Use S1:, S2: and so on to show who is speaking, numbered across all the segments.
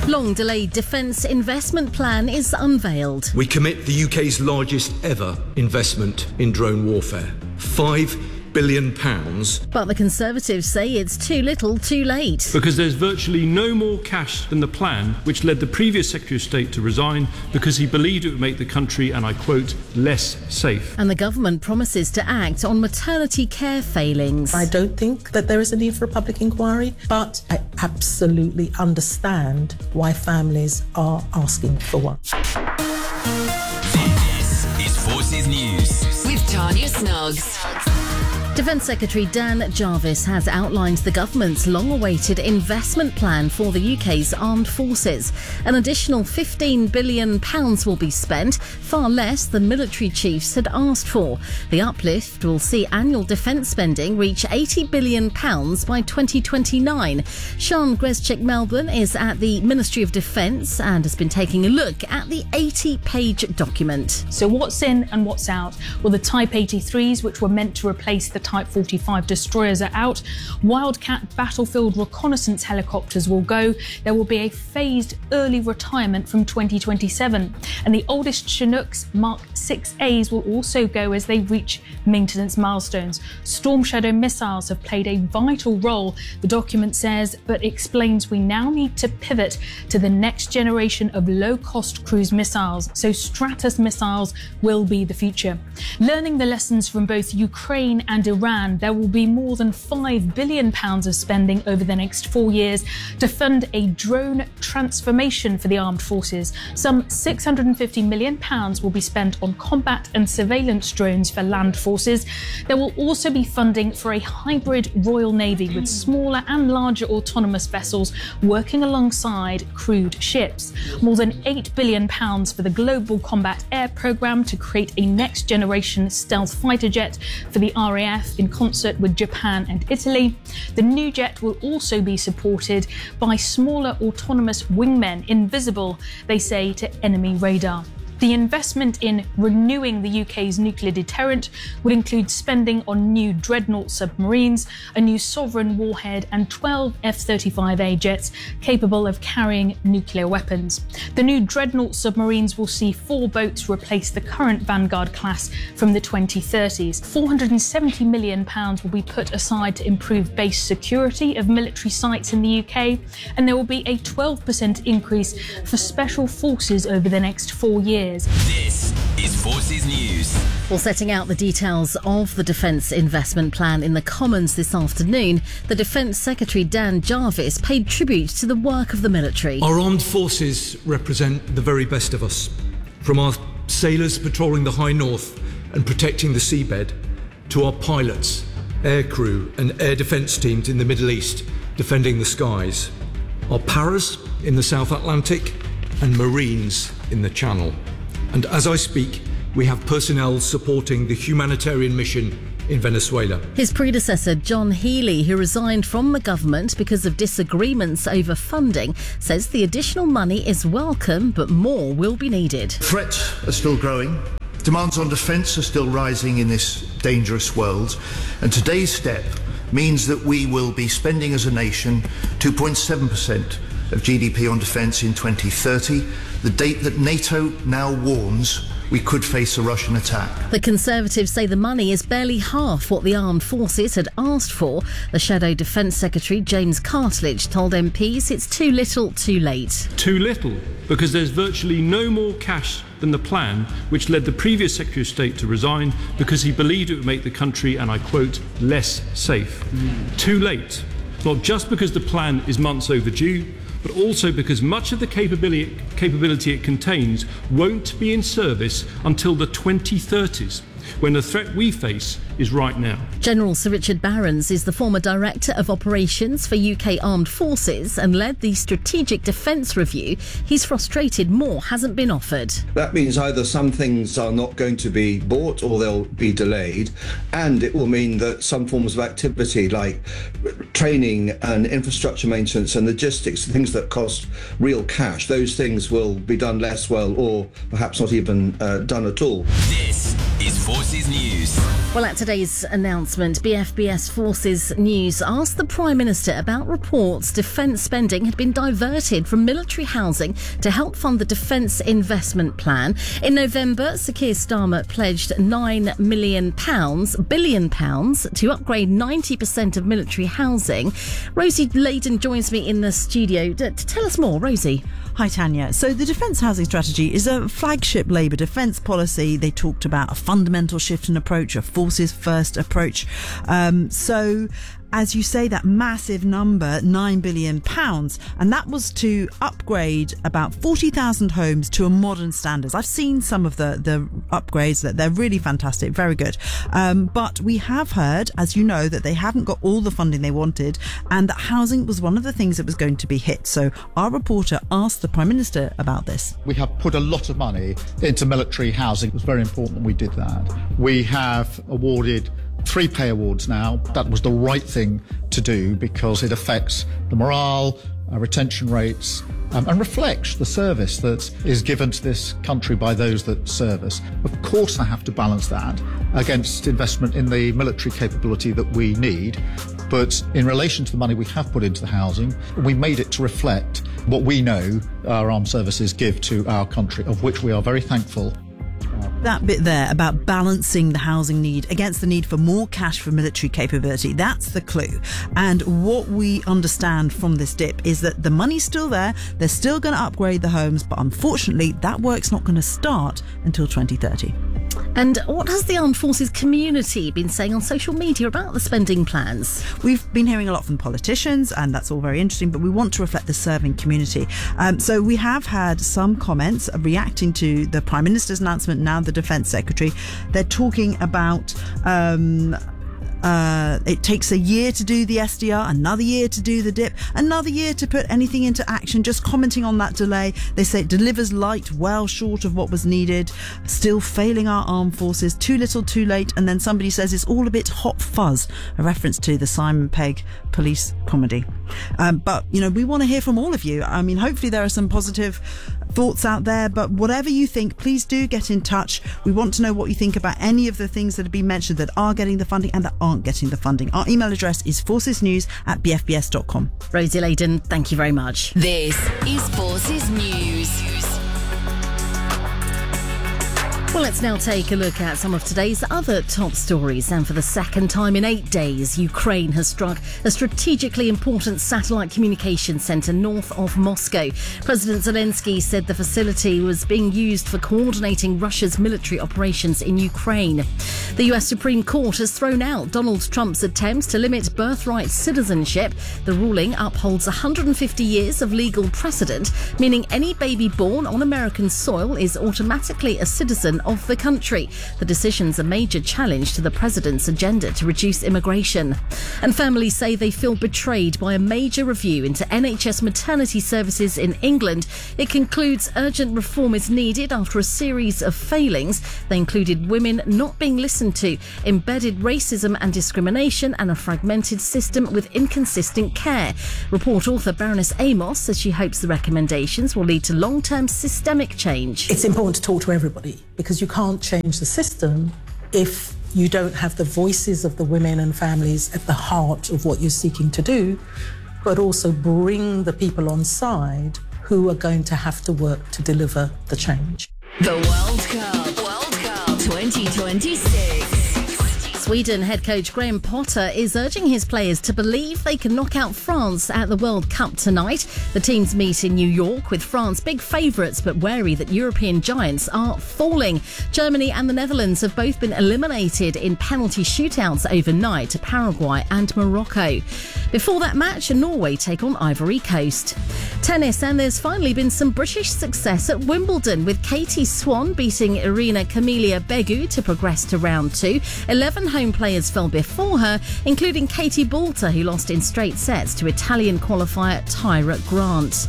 S1: Long-delayed defence investment plan is unveiled.
S2: We commit the UK's largest ever investment in drone warfare. £5 billion.
S1: But the Conservatives say it's too little too late.
S3: Because there's virtually no more cash than the plan, which led the previous Secretary of State to resign because he believed it would make the country, and I quote, less safe.
S1: And the government promises to act on maternity care failings.
S4: I don't think that there is a need for a public inquiry, but I absolutely understand why families are asking for one.
S5: This is Forces News with Tanya Snuggs.
S1: Defence Secretary Dan Jarvis has outlined the government's long-awaited investment plan for the UK's armed forces. An additional £15 billion will be spent, far less than military chiefs had asked for. The uplift will see annual defence spending reach £80 billion by 2029. Sian Grezczyk-Melbourne is at the Ministry of Defence and has been taking a look at the 80-page document.
S6: So what's in and what's out? Well, the Type 83s, which were meant to replace the Type 45 destroyers, are out. Wildcat battlefield reconnaissance helicopters will go. There will be a phased early retirement from 2027. And the oldest Chinooks Mark 6As will also go as they reach maintenance milestones. Storm Shadow missiles have played a vital role, the document says, but explains we now need to pivot to the next generation of low-cost cruise missiles. So Stratos missiles will be the future. Learning the lessons from both Ukraine and Iran, there will be more than £5 billion of spending over the next 4 years to fund a drone transformation for the armed forces. Some £650 million will be spent on combat and surveillance drones for land forces. There will also be funding for a hybrid Royal Navy with smaller and larger autonomous vessels working alongside crewed ships. More than £8 billion for the Global Combat Air Programme to create a next-generation stealth fighter jet for the RAF in concert with Japan and Italy. The new jet will also be supported by smaller autonomous wingmen, invisible, they say, to enemy radar. The investment in renewing the UK's nuclear deterrent would include spending on new Dreadnought submarines, a new Sovereign warhead and 12 F-35A jets capable of carrying nuclear weapons. The new Dreadnought submarines will see 4 boats replace the current Vanguard class from the 2030s. £470 million will be put aside to improve base security of military sites in the UK, and there will be a 12% increase for special forces over the next 4 years.
S5: This is Forces News.
S1: Well, setting out the details of the Defence Investment Plan in the Commons this afternoon, the Defence Secretary Dan Jarvis paid tribute to the work of the military.
S2: Our armed forces represent the very best of us. From our sailors patrolling the high north and protecting the seabed, to our pilots, air crew and air defence teams in the Middle East defending the skies, our paras in the South Atlantic and Marines in the Channel. And as I speak, we have personnel supporting the humanitarian mission in Venezuela.
S1: His predecessor, John Healey, who resigned from the government because of disagreements over funding, says the additional money is welcome, but more will be needed.
S7: Threats are still growing. Demands on defence are still rising in this dangerous world. And today's step means that we will be spending as a nation 2.7% of GDP on defence in 2030, the date that NATO now warns we could face a Russian attack.
S1: The Conservatives say the money is barely half what the armed forces had asked for. The Shadow Defence Secretary, James Cartledge, told MPs it's too little too late.
S3: Too little, because there's virtually no more cash than the plan, which led the previous Secretary of State to resign because he believed it would make the country, and I quote, less safe. Too late, not just because the plan is months overdue, but also because much of the capability it contains won't be in service until the 2030s, when the threat we face is right now.
S1: General Sir Richard Barrons is the former Director of Operations for UK Armed Forces and led the Strategic Defence Review. He's frustrated more hasn't been offered.
S8: That means either some things are not going to be bought or they'll be delayed, and it will mean that some forms of activity like training and infrastructure maintenance and logistics, things that cost real cash, those things will be done less well or perhaps not even done at all.
S5: This is Forces News.
S1: Well, at today's announcement, BFBS Forces News asked the Prime Minister about reports defence spending had been diverted from military housing to help fund the Defence Investment Plan. In November, Sir Keir Starmer pledged £9 billion to upgrade 90% of military housing. Rosie Layden joins me in the studio to tell us more. Rosie.
S9: Hi, Tanya. So the Defence Housing Strategy is a flagship Labour defence policy. They talked about a fundamental shift in approach, a forces first approach. So as you say, that massive number, £9 billion, and that was to upgrade about 40,000 homes to a modern standards. I've seen some of the upgrades, that they're really fantastic, very good. But we have heard, as you know, that they haven't got all the funding they wanted, and that housing was one of the things that was going to be hit. So our reporter asked the Prime Minister about this.
S10: We have put a lot of money into military housing. It was very important we did that. We have awarded 3 pay awards now. That was the right thing to do because it affects the morale, retention rates, and reflects the service that is given to this country by those that serve us. Of course, I have to balance that against investment in the military capability that we need. But in relation to the money we have put into the housing, we made it to reflect what we know our armed services give to our country, of which we are very thankful.
S9: That bit there about balancing the housing need against the need for more cash for military capability, that's the clue. And what we understand from this dip is that the money's still there, they're still going to upgrade the homes, but unfortunately that work's not going to start until 2030.
S1: And what has the armed forces community been saying on social media about the spending plans?
S9: We've been hearing a lot from politicians, and that's all very interesting, but we want to reflect the serving community. So we have had some comments reacting to the Prime Minister's announcement, now the Defence Secretary. They're talking about it takes a year to do the SDR, another year to do the DIP, another year to put anything into action. Just commenting on that delay, they say it delivers light, well short of what was needed, still failing our armed forces, too little too late. And then somebody says it's all a bit hot fuzz, a reference to the Simon Pegg police comedy. But you know, we want to hear from all of you. I mean, hopefully there are some positive thoughts out there, but whatever you think, please do get in touch. We want to know what you think about any of the things that have been mentioned that are getting the funding and that aren't getting the funding. Our email address is forcesnews@bfbs.com.
S1: Rosie Layden, thank you very much.
S5: This is Forces News.
S1: Well, let's now take a look at some of today's other top stories. And for the second time in 8 days, Ukraine has struck a strategically important satellite communication centre north of Moscow. President Zelensky said the facility was being used for coordinating Russia's military operations in Ukraine. The US Supreme Court has thrown out Donald Trump's attempts to limit birthright citizenship. The ruling upholds 150 years of legal precedent, meaning any baby born on American soil is automatically a citizen of the country. The decision's a major challenge to the president's agenda to reduce immigration. And families say they feel betrayed by a major review into NHS maternity services in England. It concludes urgent reform is needed after a series of failings. They included women not being listened to, embedded racism and discrimination, and a fragmented system with inconsistent care. Report author Baroness Amos says she hopes the recommendations will lead to long-term systemic change.
S4: It's important to talk to everybody because you can't change the system if you don't have the voices of the women and families at the heart of what you're seeking to do, but also bring the people on side who are going to have to work to deliver the change.
S5: The World Cup 2026.
S1: Sweden head coach Graham Potter is urging his players to believe they can knock out France at the World Cup tonight. The teams meet in New York with France big favourites but wary that European giants are falling. Germany and the Netherlands have both been eliminated in penalty shootouts overnight to Paraguay and Morocco. Before that match, Norway take on Ivory Coast. Tennis, and there's finally been some British success at Wimbledon with Katie Swan beating Irina Camelia Begu to progress to round 2. 11 home players fell before her, including Katie Boulter, who lost in straight sets to Italian qualifier Tyra Grant.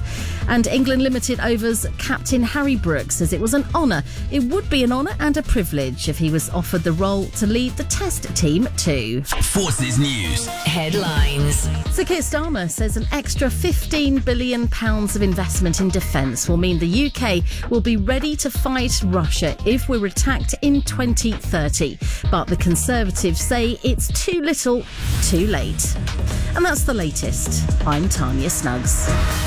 S1: And England Limited Overs captain Harry Brooks says it was an honour. It would be an honour and a privilege if he was offered the role to lead the Test team too.
S5: Forces News headlines.
S1: Sir Keir Starmer says an extra £15 billion of investment in defence will mean the UK will be ready to fight Russia if we're attacked in 2030. But the Conservatives say it's too little, too late. And that's the latest. I'm Tanya Snuggs.